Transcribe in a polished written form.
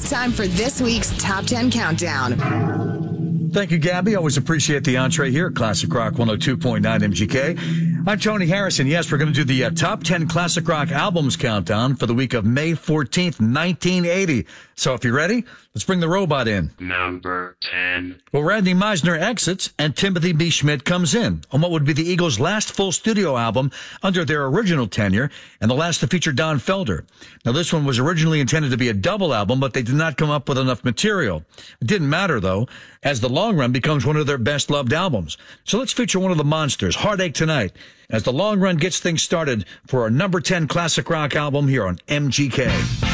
time for this week's Top 10 Countdown. Thank you, Gabby. Always appreciate the entree here at Classic Rock 102.9 MGK. I'm Tony Harrison. Yes, we're going to do the Top 10 Classic Rock Albums Countdown for the week of May 14th, 1980. So if you're ready, let's bring the robot in. Number 10. Well, Randy Meisner exits and Timothy B. Schmidt comes in on what would be the Eagles' last full studio album under their original tenure and the last to feature Don Felder. Now, this one was originally intended to be a double album, but they did not come up with enough material. It didn't matter, though, as The Long Run becomes one of their best-loved albums. So let's feature one of the monsters, Heartache Tonight, as The Long Run gets things started for our number 10 classic rock album here on MGK.